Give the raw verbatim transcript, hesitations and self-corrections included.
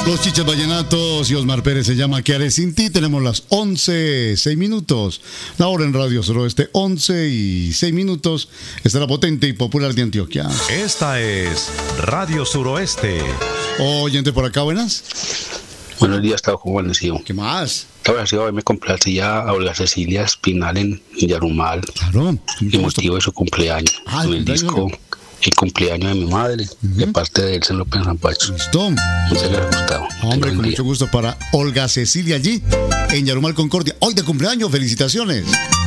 Los Chichas Vallenatos y Osmar Pérez se llama ¿Qué haré sin ti? Tenemos las once, seis minutos. La hora en Radio Suroeste, once y seis minutos. Está la potente y popular de Antioquia. Esta es Radio Suroeste. Oyente por acá, buenas. Buenos días, estaba con Guarnecio. ¿Qué más? Estaba así, hoy me complace ya a Olga Cecilia Espinal en Yarumal. Claro. Y motivo de su cumpleaños. Ah, con el disco El cumpleaños de mi madre, uh-huh. de parte de él, se lo en San Pacho. Listo. Muchas gracias, Gustavo. Hombre, con mucho gusto para Olga Cecilia allí, en Yarumal Concordia. Hoy de cumpleaños, felicitaciones.